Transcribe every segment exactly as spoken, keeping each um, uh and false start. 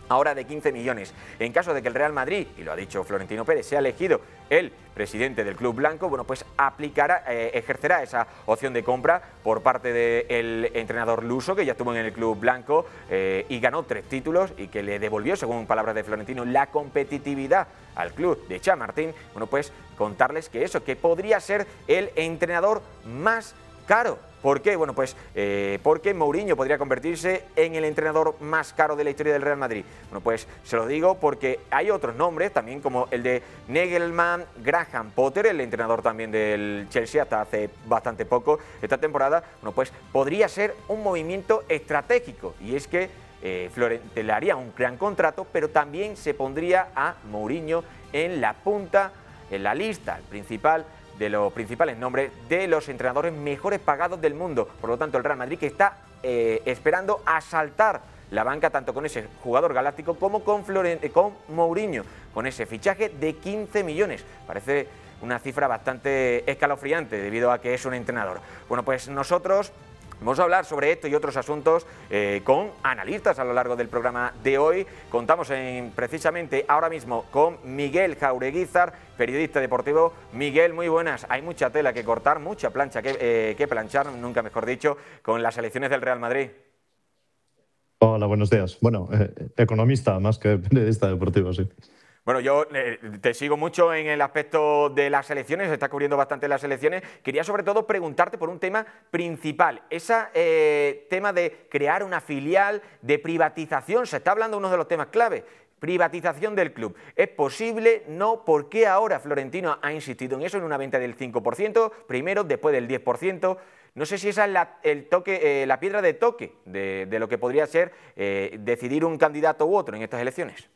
ahora de quince millones. En caso de que el Real Madrid, y lo ha dicho Florentino Pérez, sea elegido el presidente del club blanco, bueno, pues aplicará, eh, ejercerá esa opción de compra por parte del entrenador luso, que ya estuvo en el club blanco eh, y ganó tres títulos y que le devolvió, según palabras de Florentino, la competitividad al club de Chamartín. Bueno, pues contarles que eso, que podría ser el entrenador más caro. ¿Por qué? Bueno, pues eh, porque Mourinho podría convertirse en el entrenador más caro de la historia del Real Madrid. Bueno, pues se lo digo porque hay otros nombres, también como el de Nagelsmann, Graham Potter, el entrenador también del Chelsea hasta hace bastante poco esta temporada. Bueno, pues podría ser un movimiento estratégico, y es que eh, Florentino le haría un gran contrato, pero también se pondría a Mourinho en la punta, en la lista, el principal de los principales nombres de los entrenadores mejores pagados del mundo. Por lo tanto, el Real Madrid, que está eh, esperando asaltar la banca tanto con ese jugador galáctico como con, Florent con Mourinho, con ese fichaje de quince millones. Parece una cifra bastante escalofriante debido a que es un entrenador. Bueno, pues nosotros vamos a hablar sobre esto y otros asuntos eh, con analistas a lo largo del programa de hoy. Contamos en, precisamente ahora mismo con Miguel Jaureguizar, periodista deportivo. Miguel, muy buenas. Hay mucha tela que cortar, mucha plancha que, eh, que planchar, nunca mejor dicho, con las elecciones del Real Madrid. Hola, buenos días. Bueno, eh, economista más que periodista deportivo, sí. Bueno, yo eh, te sigo mucho en el aspecto de las elecciones, está cubriendo bastante las elecciones. Quería sobre todo preguntarte por un tema principal, ese eh, tema de crear una filial, de privatización. Se está hablando de uno de los temas clave, privatización del club. ¿Es posible? No. ¿Por qué ahora Florentino ha insistido en eso, en una venta del cinco por ciento, primero, después del diez por ciento? No sé si esa es la, el toque, eh, la piedra de toque de, de lo que podría ser eh, decidir un candidato u otro en estas elecciones.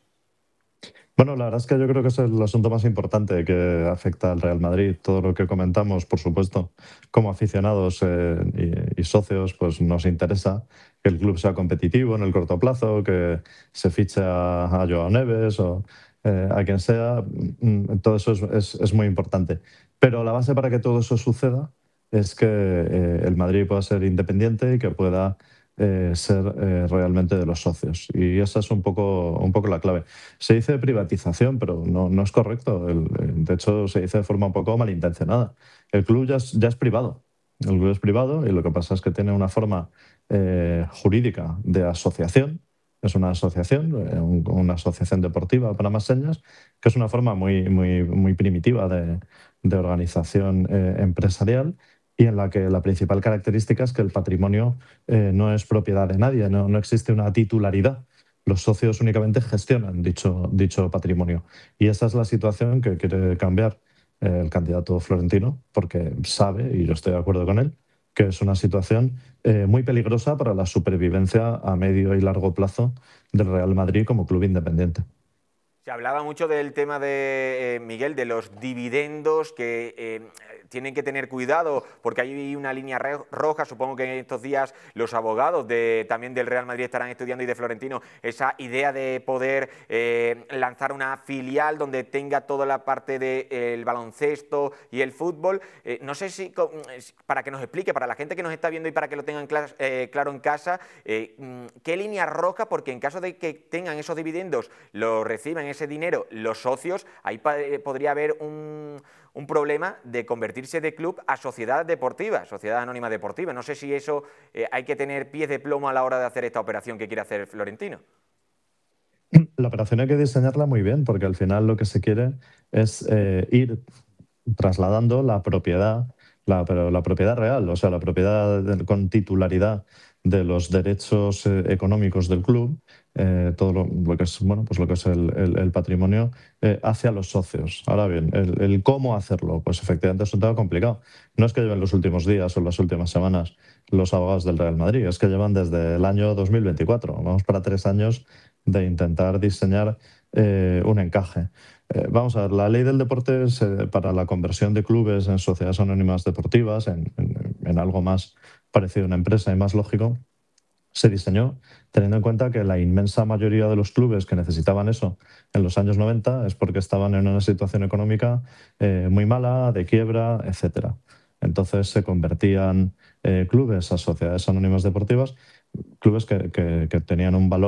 Bueno, la verdad es que yo creo que es el asunto más importante que afecta al Real Madrid. Todo lo que comentamos, por supuesto, como aficionados eh, y, y socios, pues nos interesa que el club sea competitivo en el corto plazo, que se fiche a, a Joao Neves o eh, a quien sea. Todo eso es, es, es muy importante. Pero la base para que todo eso suceda es que eh, el Madrid pueda ser independiente y que pueda Eh, ser eh, realmente de los socios. Y esa es un poco, un poco la clave. Se dice privatización, pero no, no es correcto. El, de hecho, se dice de forma un poco malintencionada. El club ya es, ya es privado. El club es privado y lo que pasa es que tiene una forma eh, jurídica de asociación. Es una asociación, eh, un, una asociación deportiva para más señas, que es una forma muy, muy, muy primitiva de, de organización eh, empresarial, y en la que la principal característica es que el patrimonio eh, no es propiedad de nadie, no, no existe una titularidad. Los socios únicamente gestionan dicho, dicho patrimonio. Y esa es la situación que quiere cambiar eh, el candidato Florentino, porque sabe, y yo estoy de acuerdo con él, que es una situación eh, muy peligrosa para la supervivencia a medio y largo plazo del Real Madrid como club independiente. Se hablaba mucho del tema de, eh, Miguel, de los dividendos, que eh, tienen que tener cuidado porque hay una línea roja. Supongo que en estos días los abogados de, también del Real Madrid estarán estudiando, y de Florentino, esa idea de poder eh, lanzar una filial donde tenga toda la parte del de, baloncesto y el fútbol. Eh, no sé si, para que nos explique, para la gente que nos está viendo y para que lo tengan claro, eh, claro en casa, eh, ¿qué línea roja? Porque en caso de que tengan esos dividendos, lo reciban ese dinero los socios, ahí podría haber un, un problema de convertirse de club a sociedad deportiva, sociedad anónima deportiva. No sé si eso eh, hay que tener pies de plomo a la hora de hacer esta operación que quiere hacer Florentino. La operación hay que diseñarla muy bien, porque al final lo que se quiere es eh, ir trasladando la propiedad, la, pero la propiedad real, o sea, la propiedad de, con titularidad de los derechos eh, económicos del club, eh, todo lo, lo que es, bueno, pues lo que es el, el, el patrimonio, eh, hacia los socios. Ahora bien, el, el cómo hacerlo, pues efectivamente es un tema complicado. No es que lleven los últimos días o las últimas semanas los abogados del Real Madrid, es que llevan desde el año dos mil veinticuatro. Vamos para tres años de intentar diseñar eh, un encaje. Eh, vamos a ver, la ley del deporte es eh, para la conversión de clubes en sociedades anónimas deportivas, en, en, en algo más parecido a una empresa y más lógico, se diseñó teniendo en cuenta que la inmensa mayoría de los clubes que necesitaban eso en los años noventa es porque estaban en una situación económica eh, muy mala, de quiebra, etcétera. Entonces se convertían eh, clubes a sociedades anónimas deportivas, clubes que, que, que tenían un valor